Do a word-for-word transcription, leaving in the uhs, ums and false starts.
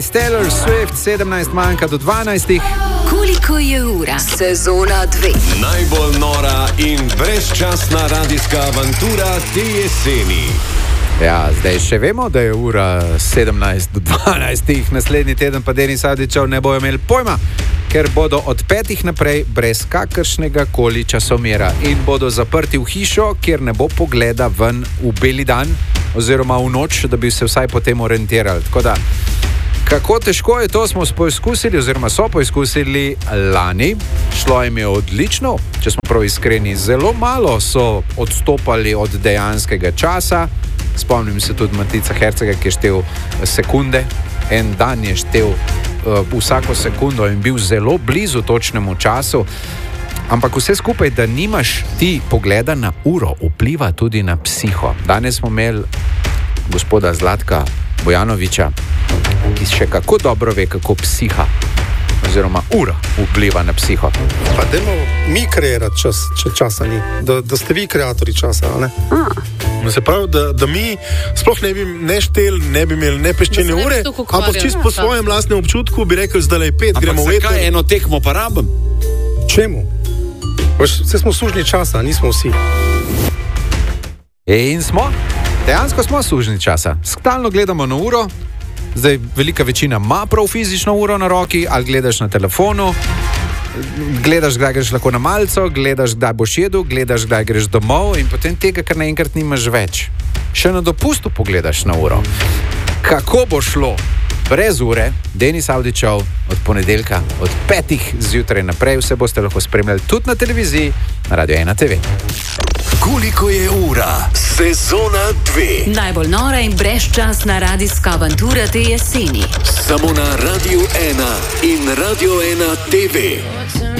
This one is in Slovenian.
Taylor Swift, sedemnajst manjka do dvanajstih. Koliko je ura? Sezona dve. Najbolj nora in brezčasna radijska avantura te jeseni. Ja, zdaj še vemo, da je ura sedemnajst do dvanajstih. Naslednji teden pa Denis Avdićev ne bojo imeli pojma, ker bodo od petih naprej brez kakršnega koli časomera in bodo zaprti v hišo, kjer ne bo pogleda ven v beli dan oziroma v noč, da bi se vsaj potem orientirali. Tako da, kako težko je to, smo poizkusili oziroma so poizkusili lani. Šlo jim je odlično, če smo prav iskreni. Zelo malo so odstopali od dejanskega časa. Spomnim se tudi Matica Hercega, ki je štel sekunde. En dan je štel uh, vsako sekundo in bil zelo blizu točnemu času. Ampak vse skupaj, da nimaš ti pogleda na uro, vpliva tudi na psiho. Danes smo imeli gospoda Zlatka Bojanovića, ki še kako dobro ve, kako psiha oziroma ura vpliva na psiho. Pa dajmo mi kreirati čas, če časa ni. Da, da ste vi kreatori časa, ne? Se pravi, da, da mi sploh ne bi ne štel, ne bi imeli ne peščene ure, ampak čisto po svojem lastnem občutku bi rekel, zdaj je pet, gremo v eter. Ampak zakaj eno tekmo pa rabim? Čemu? Vse smo služni časa, nismo vsi. In smo, dejansko smo služni časa. Stalno gledamo na uro. Zdaj, velika večina ima prav fizično uro na roki, ali gledaš na telefonu, gledaš, kdaj greš lahko na malco, gledaš, kdaj boš jedel, gledaš, kdaj greš domov in potem tega, kar naenkrat nimaš več. Še na dopustu pogledaš na uro. Kako bo šlo brez ure? Denis Avdićev od ponedeljka, od petih zjutraj naprej, vse boste lahko spremljali tudi na televiziji, na Radio ena te ve. Koliko je ura? Sezona dve. Najbolj nora in brezčasna radijska avantura te jeseni. Samo na Radio ena in Radio ena te ve.